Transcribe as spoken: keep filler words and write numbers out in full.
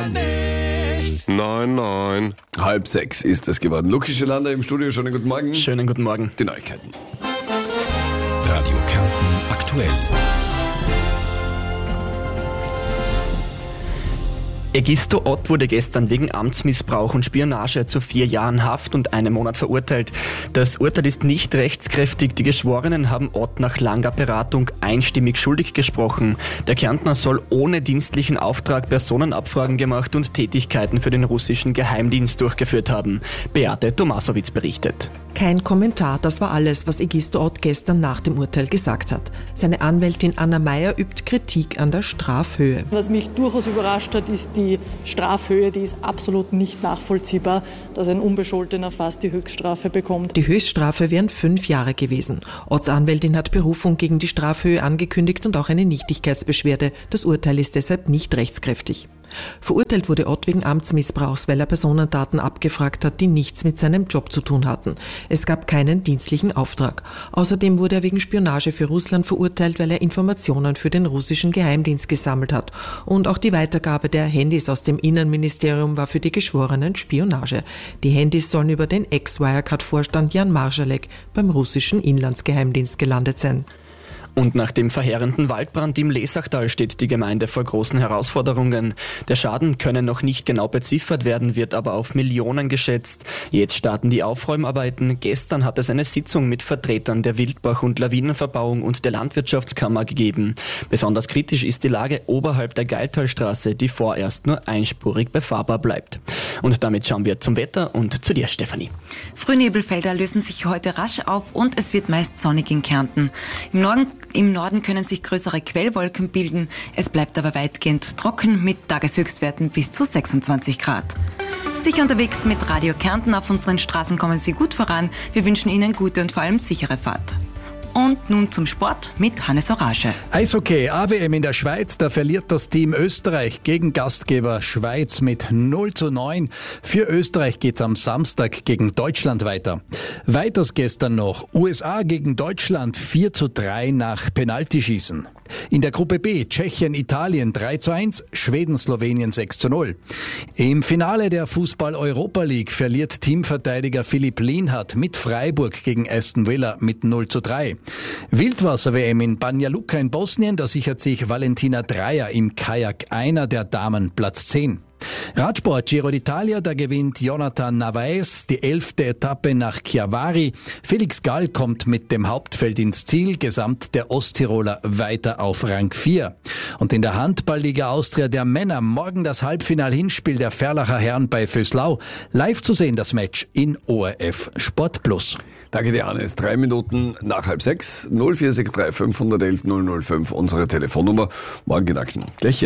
nicht. Nein, nein. Halb sechs ist es geworden. Luki Schelander im Studio, schönen guten Morgen. Schönen guten Morgen. Die Neuigkeiten. Radio Kärnten aktuell. Egisto Ott wurde gestern wegen Amtsmissbrauch und Spionage zu vier Jahren Haft und einem Monat verurteilt. Das Urteil ist nicht rechtskräftig. Die Geschworenen haben Ott nach langer Beratung einstimmig schuldig gesprochen. Der Kärntner soll ohne dienstlichen Auftrag Personenabfragen gemacht und Tätigkeiten für den russischen Geheimdienst durchgeführt haben. Beate Tomasowitz berichtet. Kein Kommentar, das war alles, was Egisto Ott gestern nach dem Urteil gesagt hat. Seine Anwältin Anna Meyer übt Kritik an der Strafhöhe. Was mich durchaus überrascht hat, ist die Strafhöhe, die ist absolut nicht nachvollziehbar, dass ein Unbescholtener fast die Höchststrafe bekommt. Die Höchststrafe wären fünf Jahre gewesen. Otts Anwältin hat Berufung gegen die Strafhöhe angekündigt und auch eine Nichtigkeitsbeschwerde. Das Urteil ist deshalb nicht rechtskräftig. Verurteilt wurde Ott wegen Amtsmissbrauchs, weil er Personendaten abgefragt hat, die nichts mit seinem Job zu tun hatten. Es gab keinen dienstlichen Auftrag. Außerdem wurde er wegen Spionage für Russland verurteilt, weil er Informationen für den russischen Geheimdienst gesammelt hat. Und auch die Weitergabe der Handys aus dem Innenministerium war für die Geschworenen Spionage. Die Handys sollen über den Ex-Wirecard-Vorstand Jan Marschalek beim russischen Inlandsgeheimdienst gelandet sein. Und nach dem verheerenden Waldbrand im Lesachtal steht die Gemeinde vor großen Herausforderungen. Der Schaden könne noch nicht genau beziffert werden, wird aber auf Millionen geschätzt. Jetzt starten die Aufräumarbeiten. Gestern hat es eine Sitzung mit Vertretern der Wildbach- und Lawinenverbauung und der Landwirtschaftskammer gegeben. Besonders kritisch ist die Lage oberhalb der Geiltalstraße, die vorerst nur einspurig befahrbar bleibt. Und damit schauen wir zum Wetter und zu dir, Stefanie. Frühnebelfelder lösen sich heute rasch auf und es wird meist sonnig in Kärnten. Im Norden Im Norden können sich größere Quellwolken bilden. Es bleibt aber weitgehend trocken mit Tageshöchstwerten bis zu sechsundzwanzig Grad. Sicher unterwegs mit Radio Kärnten. Auf unseren Straßen kommen Sie gut voran. Wir wünschen Ihnen gute und vor allem sichere Fahrt. Und nun zum Sport mit Hannes Orage. Eishockey, A W M in der Schweiz, da verliert das Team Österreich gegen Gastgeber Schweiz mit null zu neun. Für Österreich geht's am Samstag gegen Deutschland weiter. Weiters gestern noch U S A gegen Deutschland vier zu drei nach Penaltyschießen. In der Gruppe B Tschechien, Italien drei zu eins, Schweden, Slowenien sechs zu null. Im Finale der Fußball-Europa League verliert Teamverteidiger Philipp Lienhardt mit Freiburg gegen Aston Villa mit null zu drei. Wildwasser-W M in Banja Luka in Bosnien, da sichert sich Valentina Dreyer im Kajak einer der Damen Platz zehn. Radsport Giro d'Italia, da gewinnt Jonathan Narvaez die elfte Etappe nach Chiavari. Felix Gall kommt mit dem Hauptfeld ins Ziel, gesamt der Osttiroler weiter auf Rang vier. Und in der Handballliga Austria der Männer morgen das Halbfinal-Hinspiel der Ferlacher Herren bei Vöslau. Live zu sehen das Match in O R F Sport Plus. Danke dir, Hannes. Drei Minuten nach halb sechs. null vier sechs drei fünf eins eins null null fünf, unsere Telefonnummer. Morgen Gedanken. Gleich